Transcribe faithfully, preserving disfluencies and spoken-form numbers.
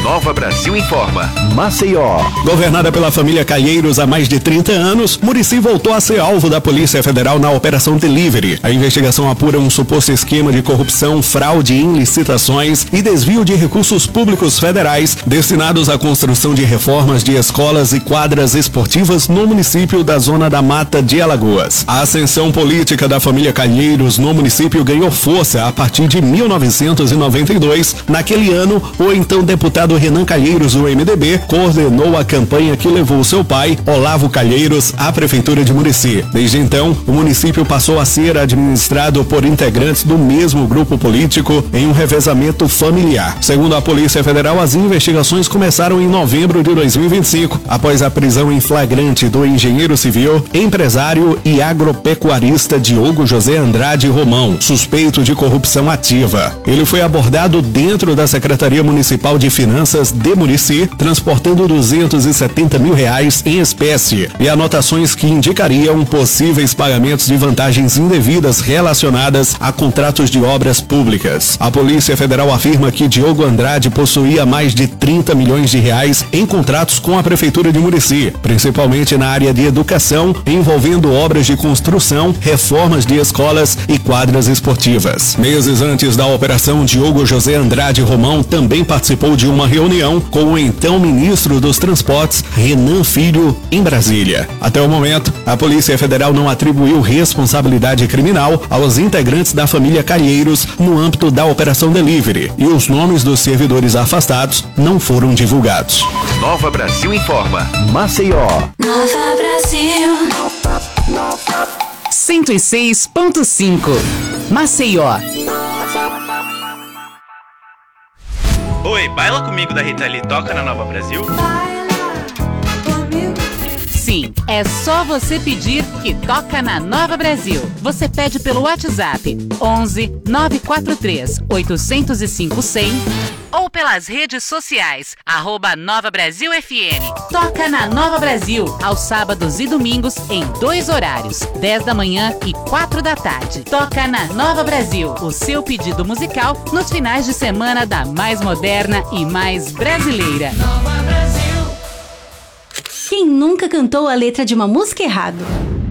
Nova Brasil Informa. Maceió. Governada pela família Calheiros há mais de trinta anos, Murici voltou a ser alvo da Polícia Federal na Operação Delivery. A investigação apura um suposto esquema de corrupção, fraude em licitações e desvio de recursos públicos federais destinados à construção de reformas de escolas e quadras esportivas no município da Zona da Mata de Alagoas. A ascensão política da família Calheiros no município ganhou força a partir de mil novecentos e noventa e dois. Naquele ano, o então deputado Renan Calheiros, do M D B, coordenou a campanha que levou seu pai, Olavo Calheiros, à prefeitura de Murici. Desde então, o município passou a ser administrado por integrantes do mesmo grupo político em um revezamento familiar. Segundo a Polícia Federal, as investigações começaram em novembro de dois mil e vinte e cinco, após a prisão em flagrante do engenheiro civil, empresário e agropecuarista Diogo José Andrade Romão, suspeito de corrupção ativa. Ele foi abordado dentro da Secretaria Municipal de Finanças de Murici, transportando duzentos e setenta mil reais em espécie e anotações que indicariam possíveis pagamentos de vantagens indevidas relacionadas a contratos de obras públicas. A Polícia Federal afirma que Diogo Andrade possuía mais de trinta milhões de reais em contratos com a Prefeitura de Murici, principalmente na área de educação, envolvendo obras de construção, reformas de escolas e quadras esportivas. Meses antes da operação, Diogo José Andrade Romão também participou de uma reunião com o então ministro dos Transportes, Renan Filho, em Brasília. Até o momento, a Polícia Federal não atribuiu responsabilidade criminal aos integrantes da família Calheiros no âmbito da Operação Delivery e os nomes dos servidores afastados não foram divulgados. Nova Brasil Informa. Maceió. Nova Brasil. cento e seis ponto cinco. Maceió. Oi, baila comigo da Rita Lee, toca na Nova Brasil? Sim, é só você pedir que toca na Nova Brasil. Você pede pelo WhatsApp onze nove quatro três oito zero cinco cem ou pelas redes sociais, arroba Nova Brasil F M. Toca na Nova Brasil, aos sábados e domingos, em dois horários, dez da manhã e quatro da tarde. Toca na Nova Brasil, o seu pedido musical nos finais de semana da mais moderna e mais brasileira. Quem nunca cantou a letra de uma música errado?